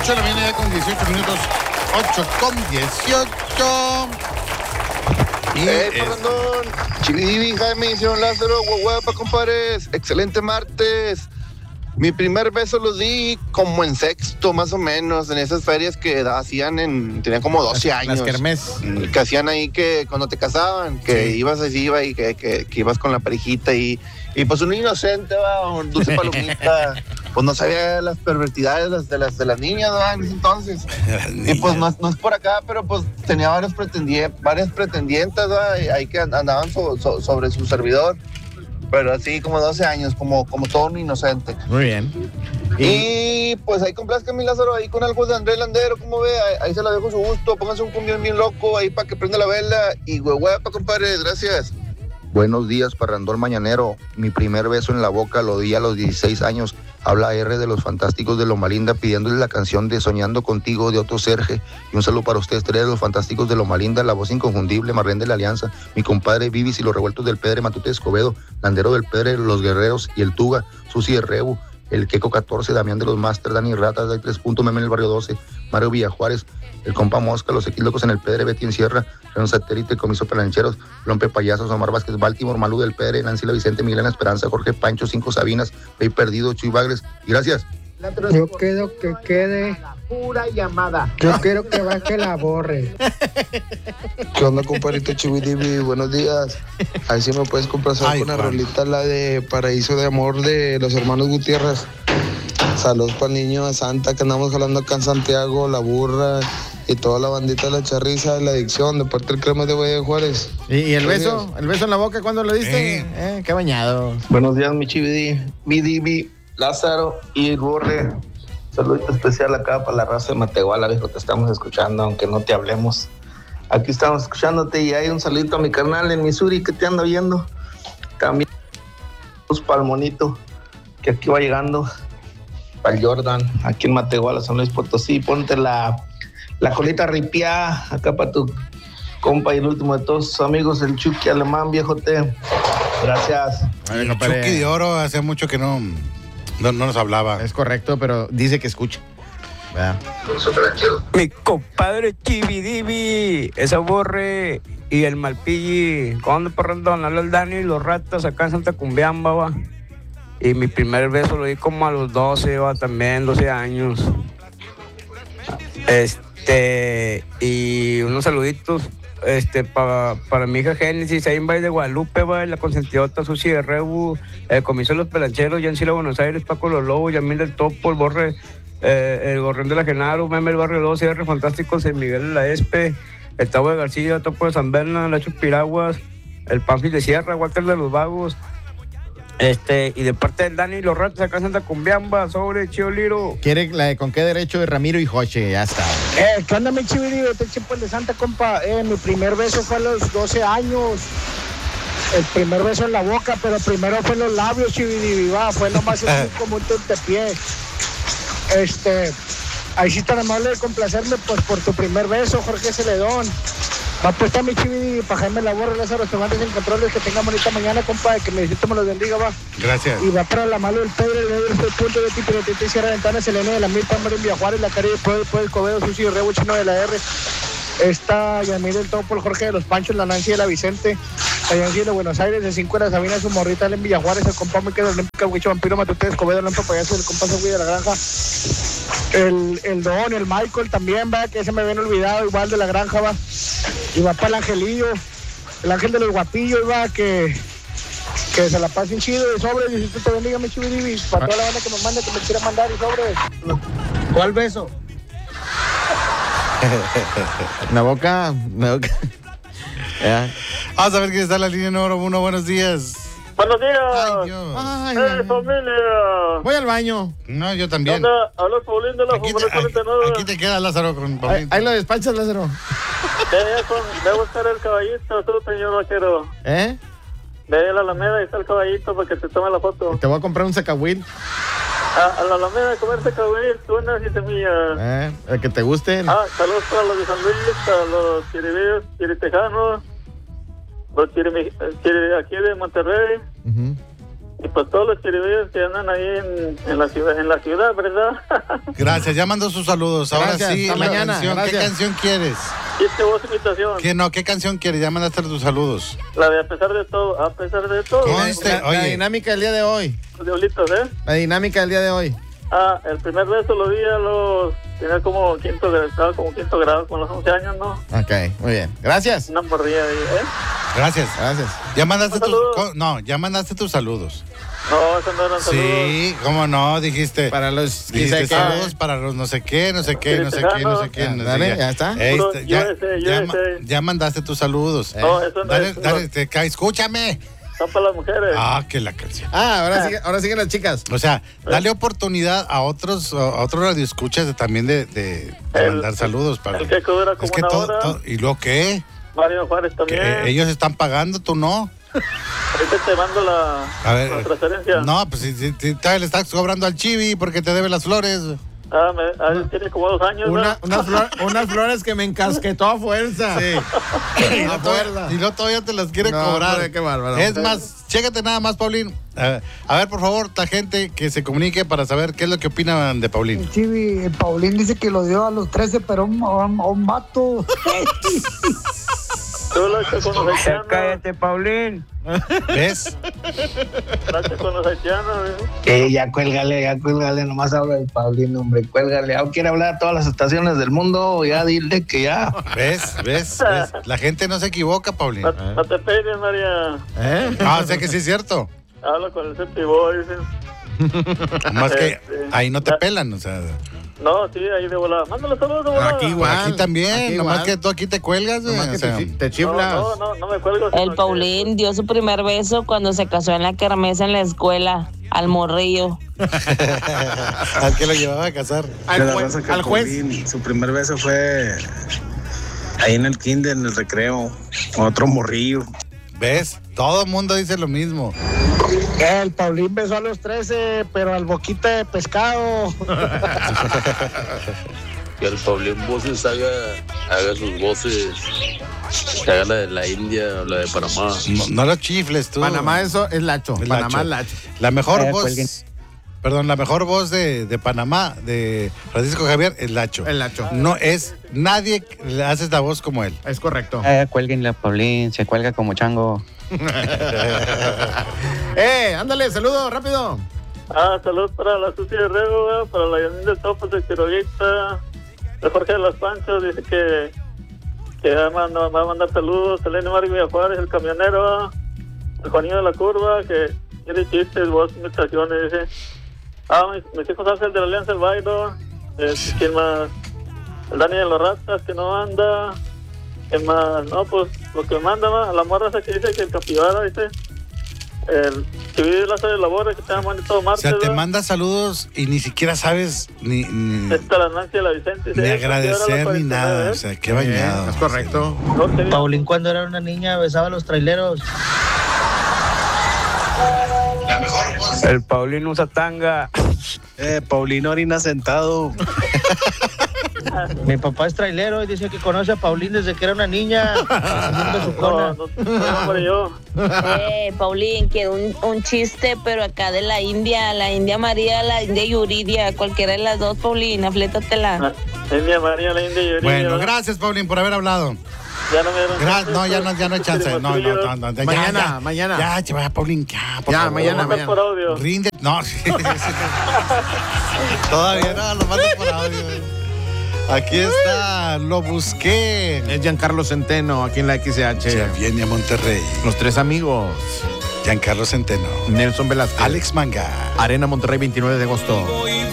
8 de la mañana ya con 18 minutos. 8 con 18. Fernandón, Chividivi, Jaime, hicieron Lázaro, guapa, compadres. Excelente martes. Mi primer beso lo di como en sexto, más o menos, en esas ferias que hacían tenía como 12 años. Las kermés. Que hacían ahí que cuando te casaban, que Sí. ibas así, iba y que ibas con la parejita y pues un inocente, va, un dulce palomita, pues no sabía las pervertidades de las niñas, va, en ese entonces. Y pues no es por acá, pero pues tenía varias pretendientes, va, y ahí que andaban sobre su servidor. Pero así como 12 años, como todo un inocente. Muy bien. Y pues ahí complazca mi Lázaro, ahí con algo de Andrés Landero, como ve, ahí se la dejo su gusto, pónganse un cumbión bien loco ahí para que prenda la vela y huehuepa, compadre, gracias. Buenos días, parrandón mañanero. Mi primer beso en la boca lo di a los 16 años. Habla R de los Fantásticos de Loma Linda pidiéndole la canción de Soñando Contigo de Otto Serge. Y un saludo para ustedes tres de los Fantásticos de Loma Linda, la voz inconfundible, Marlene de la Alianza, mi compadre Vivis y los revueltos del Pedre, Matute Escobedo, Landero del Pedre, los Guerreros y el Tuga, Susi de Rebu, el Queco 14, Damián de los Masters, Dani Ratas, Day 3 Punto, Meme en el Barrio 12, Mario Villajuárez, el compa Mosca, los Equilocos en el Pedre, Betty en Sierra, Renon Satélite, Comiso Pelancheros, Lompe Payasos, Omar Vázquez, Baltimore, Malú del Pedre, Nancy La Vicente, Miguel en Esperanza, Jorge Pancho, 5 Sabinas, Pey Perdido, Chuy Bagres, y gracias. Yo quiero que quede Pura llamada. Yo quiero que baje la borre. ¿Qué onda, compadrito Chividivi? Buenos días. A ver si me puedes complacer con la rolita, la de Paraíso de Amor de los hermanos Gutiérrez. Saludos para el niño de Santa que andamos jalando acá en Santiago, la burra y toda la bandita de la charriza de la adicción de parte del Crema de Valle de Juárez. ¿Y el beso? ¿El beso en la boca cuándo lo diste? Qué bañado. Buenos días, mi Chividivi, Lázaro y Borre. Saludo especial acá para la raza de Matehuala, viejo, te estamos escuchando, aunque no te hablemos. Aquí estamos escuchándote y hay un saludito a mi carnal en Missouri que te anda viendo. También para el monito, que aquí va llegando. Para el Jordan, aquí en Matehuala, San Luis Potosí. Ponte la colita ripiá acá para tu compa y el último de todos sus amigos, el Chucky Alemán, viejote. Gracias. El Chucky de Oro, hace mucho que no nos hablaba. Es correcto, pero dice que escucha. ¿Verdad? Mi compadre Chividivi, esa Borre y el Malpilli, ¿cuándo parrandón? Habla el Dani y los ratas acá en Santa Cumbiamba, va. Y mi primer beso lo di como a los 12, va, también, 12 años. Y unos saluditos para mi hija Génesis, ahí en Valle de Guadalupe, va, la consentidota Susi de Rebu, el Comiso de los Pelancheros, Yancila Buenos Aires, Paco Los Lobos, Yamil del Topo, el Borre, el Gorrión de la Genaro, Meme el Barrio 12, R Fantásticos, el Miguel de la Espe, el Tavo de García, Topo de San Berna, Lacho Piraguas, el Pamphis de Sierra, Walter de los Vagos, y de parte del Dani y los ratos acá en Santa Cumbiamba, sobre Chioliro. ¿Quiere la de con qué derecho de Ramiro y Joche? Ya está. ¿Qué onda, mi Chividivi? Este chipo de Santa, compa. Mi primer beso fue a los 12 años. El primer beso en la boca, pero primero fue en los labios, Chividivi, va. Fue nomás así como un tentepié. Ahí sí tan amable de complacerme pues por tu primer beso, Jorge Celedón. Va pues está mi Chividivi, para Jaime Laborra, Lázaro Cervantes en controles, que tenga bonita mañana, compa, que me Diosito me los bendiga, va. Gracias. Y va para la Malo del Pedro, el Pedro, el punto de tipo de Sierra Ventana, Selene de la Milpa, Marín Villajuárez, la Caribe, el Cobedo, Susi, Rebo, Chino de la R. Está Yamil del Topo, el Jorge de los Panchos, la Nancy de la Vicente, la Yancy de Buenos Aires, de 5 de la Sabina, su morrita, en Villajuárez, el compa muy queda olímpica, el Huicho Vampiro, Matute Escobedo, el Lampa Payaso, el compa Segui de la Granja, el Don, el Michael también, va, que ese me habían olvidado, igual de la Granja, va, y va para el Angelillo, el Ángel de los Guapillos, va, que se la pasen chido, y sobre, Diosito te bendiga, mi Chividivi, para toda la banda que me manda, que me quiera mandar, y sobre. ¿Cuál beso? La boca. Vamos a ver quién está en la línea número 1. Buenos días. Buenos días. Ay, Dios. Ay, familia. Voy al baño. No, yo también. Habla Paulín de la Fórmula 49. Aquí te queda Lázaro con Paulín. Ahí lo despachas, Lázaro. Debe estar el caballito, tú, señor vaquero. Ve a la Alameda y está el caballito para que te tome la foto. Te voy a comprar un sacahuil. A la Alameda a comer sacahuil, tunas y semillas. El que te guste. Saludos para los de San Luis, para los chiribeos, chiritejanos, los aquí de Monterrey. Y pues todos los chiribillos que andan ahí en la ciudad, ¿verdad? Gracias, ya mandó sus saludos. Ahora Gracias, sí, hasta mañana, canción, ¿qué gracias. canción quieres? Y es que vos invitación. ¿Qué canción quieres? Ya mandaste tus saludos. La de a pesar de todo, Conste, La oye, dinámica del día de hoy. Diablitos, ¿eh? La dinámica del día de hoy. El primer beso lo di tenía como estaba como quinto grado, con los 11 años, ¿no? Ok, muy bien. Gracias. Una morrilla ahí, ¿eh? gracias. Ya mandaste Saludos. ya mandaste tus saludos. No, esos no eran saludos. Sí, cómo no, dijiste. Para los Dijiste saludos para los no sé qué. Dale, ya está. Puro USA. Ya mandaste tus saludos. No, eso no Dale, es. escúchame. Son para las mujeres. Que la canción. Ahora siguen las chicas. O sea, dale oportunidad a otros radioescuchas también de mandar saludos. El que dura como una hora. ¿Y lo qué? Mario Juárez también. Ellos están pagando, tú no. Ahorita te mando la transferencia. No, pues si todavía le estás cobrando al Chivi porque te debe las flores. Tiene como 2 años. Unas flores que me encasquetó a fuerza. Sí. Y no todavía te las quiere cobrar. Hombre, qué bárbaro. Es más, chécate nada más, Paulín. A ver, por favor, la gente que se comunique para saber qué es lo que opinan de Paulín. Chivi, Paulín dice que lo dio a los 13, pero a un vato. Tú lo haces con los haitianos. Cállate, Paulín. ¿Ves? Lo haces con los haitianos, Ya cuélgale, nomás habla el Paulín, hombre, cuélgale. Quiere hablar a todas las estaciones del mundo, ya dile que ya. ¿Ves? La gente no se equivoca, Paulín. No te pegues, María. Sé que sí es cierto. Habla con el Septi Boy, dicen. Más que ahí no te pelan, o sea. No, sí, ahí de volada. Mándale saludos de volada. Aquí también, nomás que tú aquí te cuelgas, Nomás que te chiflas. No me cuelgo. El Paulín dio su primer beso cuando se casó en la kermés en la escuela, al morrillo. Al que lo llevaba a casar. Al juez. Paulín, su primer beso fue ahí en el kinder, en el recreo, con otro morrillo. ¿Ves? Todo el mundo dice lo mismo. El Paulín besó a los 13, pero al boquita de pescado. Que el Paulín voces haga sus voces, que haga la de la India o la de Panamá. No lo chifles tú. Panamá eso es Lacho. Panamá es Lacho. La mejor voz. Perdón, la mejor voz de Panamá, de Francisco Javier, es Lacho. El Lacho. No es, nadie le hace esta voz como él. Es correcto. Cuélguenle a Paulín, se cuelga como chango. Ándale, saludo, rápido. Saludos para la Susi de Rego, para la Yanin de Topos de Quiroguita, de Jorge de los Panchos, dice que va a mandar saludos, Elena Mario Juárez, el camionero, el Juanillo de la Curva, que tiene chistes, voz, imitaciones, dice. Mis hijos Ángel de la Alianza El Bailo, ¿quién más? El Dani de los Ratas, que no anda. ¿Quién más? No, pues lo que manda más, la morra esa que dice que el capibara, dice. El Chiví Lazo de Labora, que te llama todo martes. O sea, te manda saludos y ni siquiera sabes ni Esta la Nancy de la Vicente. ni agradecer ni nada. O sea, qué bañado. Es correcto. Paulín, cuando era una niña, besaba a los traileros. El Paulín usa tanga. Paulín orina sentado. Mi papá es trailero y dice que conoce a Paulín desde que era una niña. Paulín, que un chiste, pero acá de la India María, la India Yuridia, cualquiera de las dos, Paulín, aflétatela. India María, la India Yuridia. Bueno, gracias, Paulín, por haber hablado. Ya no me dieron no, ya no hay chance. No. Mañana. Ya, chaval, Paulín, ya. Ya, mañana. Por audio. Rinde. No, todavía no, lo mando por audio. Aquí está, lo busqué. Es Giancarlo Centeno, aquí en la XH. Se viene a Monterrey. Los tres amigos. Giancarlo Centeno. Nelson Velázquez. Alex Manga. Arena Monterrey, 29 de agosto.